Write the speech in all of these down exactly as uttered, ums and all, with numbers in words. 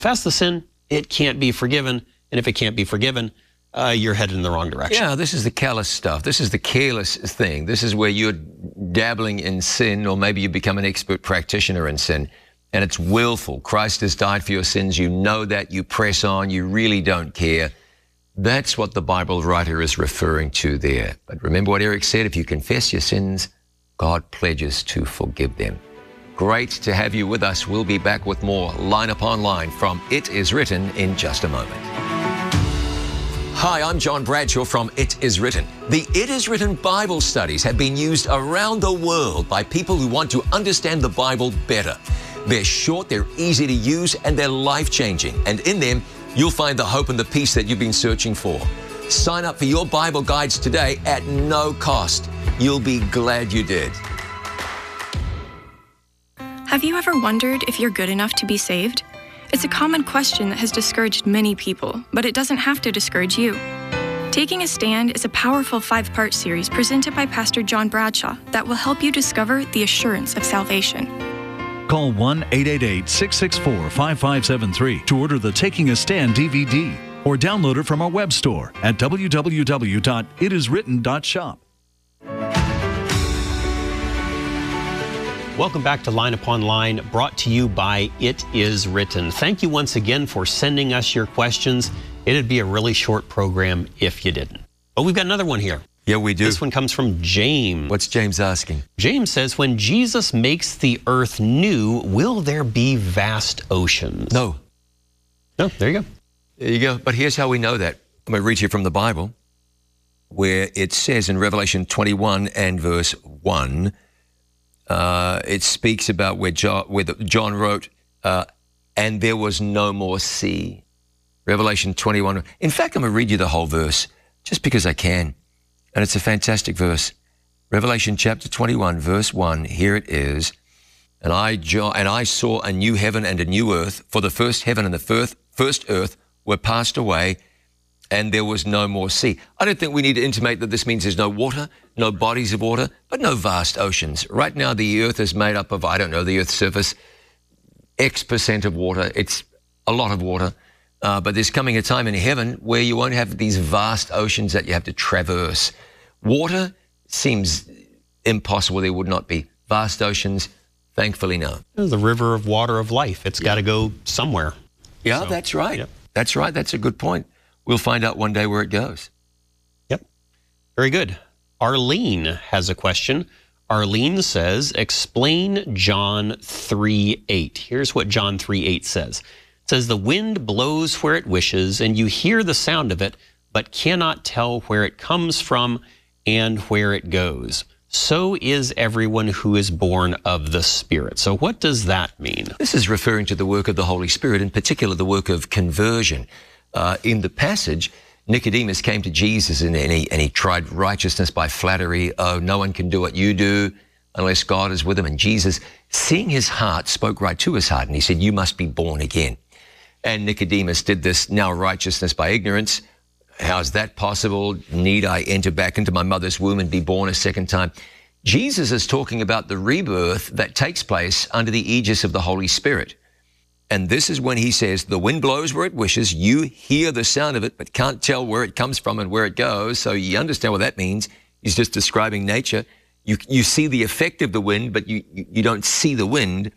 confess the sin, it can't be forgiven. And if it can't be forgiven, uh, you're headed in the wrong direction. Yeah, this is the callous stuff. This is the careless thing. This is where you're dabbling in sin, or maybe you become an expert practitioner in sin, and it's willful. Christ has died for your sins. You know that. You press on. You really don't care. That's what the Bible writer is referring to there. But remember what Eric said, if you confess your sins, God pledges to forgive them. Great to have you with us. We'll be back with more Line Upon Line from It Is Written in just a moment. Hi, I'm John Bradshaw from It Is Written. The It Is Written Bible studies have been used around the world by people who want to understand the Bible better. They're short, they're easy to use, and they're life-changing. And in them, you'll find the hope and the peace that you've been searching for. Sign up for your Bible guides today at no cost. You'll be glad you did. Have you ever wondered if you're good enough to be saved? It's a common question that has discouraged many people, but it doesn't have to discourage you. Taking a Stand is a powerful five-part series presented by Pastor John Bradshaw that will help you discover the assurance of salvation. Call one eight eight eight, six six four, five five seven three to order the Taking a Stand D V D or download it from our web store at w w w dot it is written dot shop. Welcome back to Line Upon Line, brought to you by It Is Written. Thank you once again for sending us your questions. It'd be a really short program if you didn't. But we've got another one here. Yeah, we do. This one comes from James. What's James asking? James says, when Jesus makes the earth new, will there be vast oceans? No. No, there you go. There you go. But here's how we know that. I'm going to read you from the Bible, where it says in Revelation twenty-one and verse one, Uh, it speaks about where John, where the, John wrote, uh, and there was no more sea. Revelation twenty-one. In fact, I'm going to read you the whole verse just because I can. And it's a fantastic verse. Revelation chapter twenty-one, verse one. Here it is. And I, John, and I saw a new heaven and a new earth, for the first heaven and the first, first earth were passed away, and there was no more sea. I don't think we need to intimate that this means there's no water, no bodies of water, but no vast oceans. Right now, the earth is made up of, I don't know, the earth's surface, X percent of water. It's a lot of water. Uh, but there's coming a time in heaven where you won't have these vast oceans that you have to traverse. Water seems impossible. There would not be. Vast oceans, thankfully, no. The river of water of life. It's yeah. got to go somewhere. Yeah, so, that's right. Yep. That's right. That's a good point. We'll find out one day where it goes. Yep. Very good. Arlene has a question. Arlene says, explain John three eight. Here's what John three eight says. It says, the wind blows where it wishes, and you hear the sound of it, but cannot tell where it comes from and where it goes. So is everyone who is born of the Spirit. So what does that mean? This is referring to the work of the Holy Spirit, in particular the work of conversion. Uh, in the passage, Nicodemus came to Jesus and, and, he, and he tried righteousness by flattery. Oh, no one can do what you do unless God is with him. And Jesus, seeing his heart, spoke right to his heart. And he said, you must be born again. And Nicodemus did this, now righteousness by ignorance. How is that possible? Need I enter back into my mother's womb and be born a second time? Jesus is talking about the rebirth that takes place under the aegis of the Holy Spirit. And this is when he says, the wind blows where it wishes. You hear the sound of it, but can't tell where it comes from and where it goes. So you understand what that means. He's just describing nature. You, you see the effect of the wind, but you, you don't see the wind.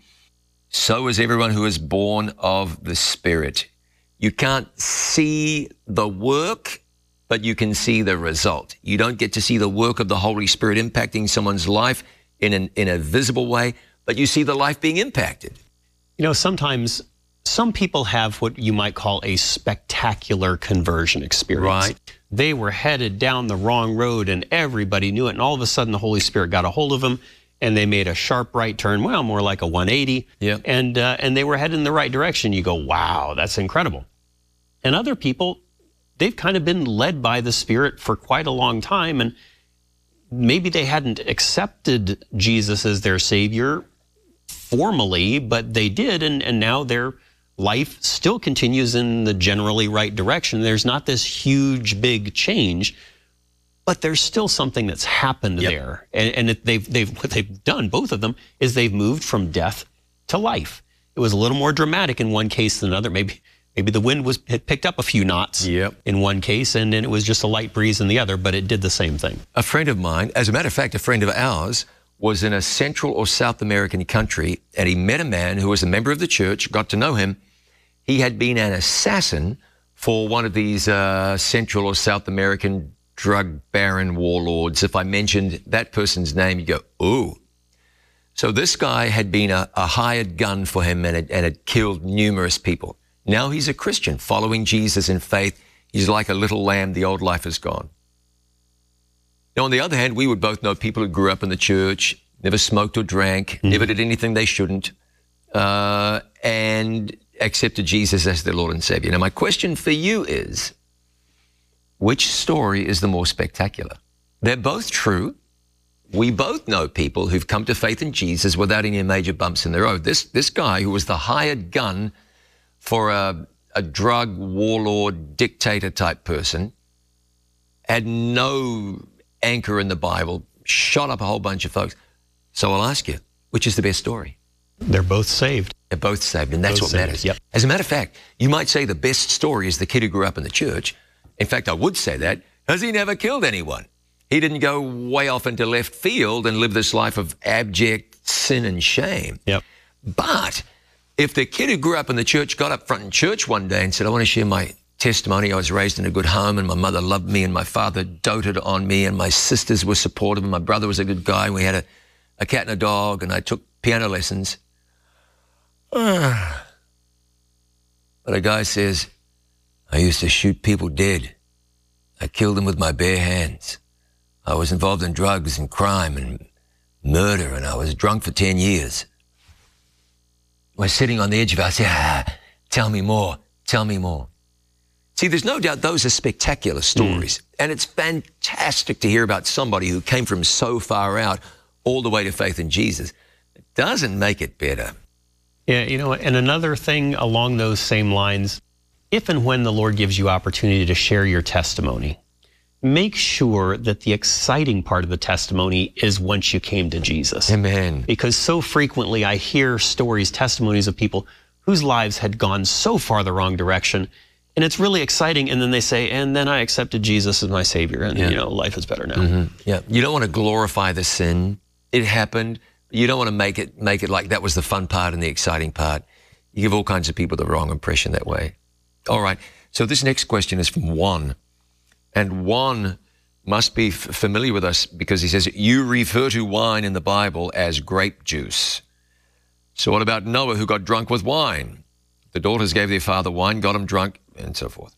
So is everyone who is born of the Spirit. You can't see the work, but you can see the result. You don't get to see the work of the Holy Spirit impacting someone's life in, an, in a visible way, but you see the life being impacted. You know, sometimes some people have what you might call a spectacular conversion experience. Right. They were headed down the wrong road and everybody knew it. And all of a sudden the Holy Spirit got a hold of them and they made a sharp right turn, well, more like a one eighty. Yeah. And, uh, and they were headed in the right direction. You go, wow, that's incredible. And other people, they've kind of been led by the Spirit for quite a long time. And maybe they hadn't accepted Jesus as their Savior formally, but they did, and, and now their life still continues in the generally right direction. There's not this huge, big change, but there's still something that's happened yep. there. And, and it, they've, they've, what they've done, both of them, is they've moved from death to life. it was a little more dramatic in one case than another. Maybe maybe the wind was had picked up a few knots Yep. in one case, and then it was just a light breeze in the other, but it did the same thing. A friend of mine, as a matter of fact, a friend of ours, was in a Central or South American country, and he met a man who was a member of the church, got to know him. He had been an assassin for one of these uh, Central or South American drug baron warlords. If I mentioned that person's name, you go, ooh. So this guy had been a, a hired gun for him and had, and had killed numerous people. Now he's a Christian, following Jesus in faith. He's like a little lamb. The old life is gone. Now, on the other hand, we would both know people who grew up in the church, never smoked or drank, mm. never did anything they shouldn't, uh, and accepted Jesus as their Lord and Savior. Now, my question for you is, which story is the more spectacular? They're both true. We both know people who've come to faith in Jesus without any major bumps in the road. This this guy who was the hired gun for a, a drug warlord dictator type person had no anchor in the Bible, shot up a whole bunch of folks. So I'll ask you, which is the best story? They're both saved. They're both saved, and that's both what saved, matters. Yep. As a matter of fact, you might say the best story is the kid who grew up in the church. In fact, I would say that, because he never killed anyone. He didn't go way off into left field and live this life of abject sin and shame. Yep. But if the kid who grew up in the church got up front in church one day and said, I want to share my testimony. I was raised in a good home, and my mother loved me, and my father doted on me, and my sisters were supportive, and my brother was a good guy, and we had a, a cat and a dog, and I took piano lessons. But a guy says, I used to shoot people dead. I killed them with my bare hands. I was involved in drugs and crime and murder, and I was drunk for ten years. I was sitting on the edge of it. I said, ah, tell me more, tell me more. See, there's no doubt those are spectacular stories, mm. and it's fantastic to hear about somebody who came from so far out all the way to faith in Jesus. It doesn't make it better. Yeah, you know, and another thing along those same lines, if and when the Lord gives you opportunity to share your testimony, make sure that the exciting part of the testimony is once you came to Jesus. Amen. Because so frequently I hear stories, testimonies of people whose lives had gone so far the wrong direction, and it's really exciting, and then they say, and then I accepted Jesus as my Savior, and, yeah. you know, life is better now. Mm-hmm. Yeah, you don't want to glorify the sin. It happened. You don't want to make it make it like that was the fun part and the exciting part. You give all kinds of people the wrong impression that way. All right, so this next question is from Juan. And Juan must be f- familiar with us because he says, you refer to wine in the Bible as grape juice. So what about Noah, who got drunk with wine? The daughters gave their father wine, got him drunk, and so forth.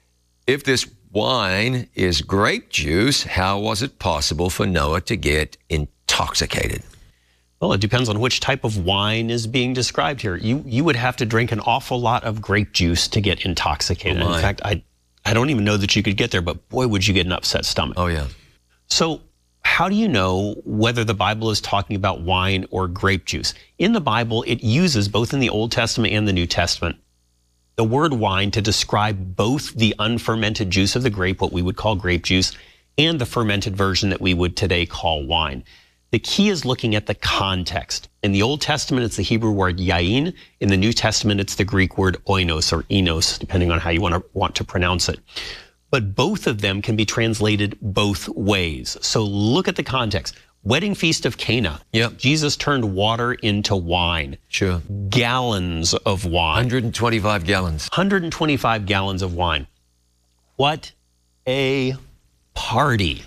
If this wine is grape juice, how was it possible for Noah to get intoxicated? Well, it depends on which type of wine is being described here. You you would have to drink an awful lot of grape juice to get intoxicated. Oh in fact, I I don't even know that you could get there, but boy, would you get an upset stomach. Oh, yeah. So how do you know whether the Bible is talking about wine or grape juice? In the Bible, it uses, both in the Old Testament and the New Testament, the word wine to describe both the unfermented juice of the grape, what we would call grape juice, and the fermented version that we would today call wine. The key is looking at the context. In the Old Testament, it's the Hebrew word yain. In the New Testament, it's the Greek word oinos or enos, depending on how you want to, want to pronounce it. But both of them can be translated both ways. So look at the context. Wedding feast of Cana. Yep. Jesus turned water into wine. Sure. Gallons of wine. one hundred twenty-five gallons. one hundred twenty-five gallons of wine. What a party.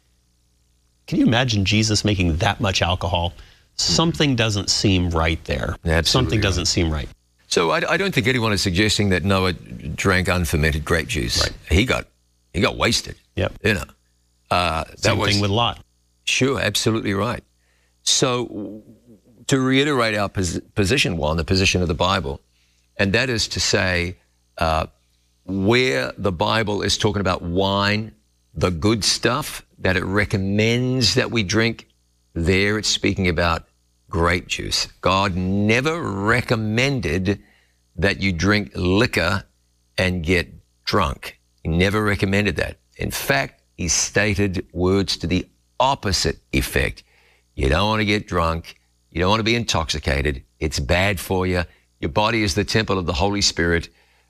Can you imagine Jesus making that much alcohol? Something doesn't seem right there. Absolutely Something right. doesn't seem right. So I, I don't think anyone is suggesting that Noah drank unfermented grape juice. Right. He got he got wasted. Yep. You know. Uh, that Same was, thing with Lot. Sure, absolutely right. So to reiterate our pos- position, one, the position of the Bible, and that is to say, uh, where the Bible is talking about wine, the good stuff that it recommends that we drink, there it's speaking about grape juice. God never recommended that you drink liquor and get drunk. He never recommended that. In fact, he stated words to the opposite effect. You don't want to get drunk. You don't want to be intoxicated. It's bad for you. Your body is the temple of the Holy Spirit.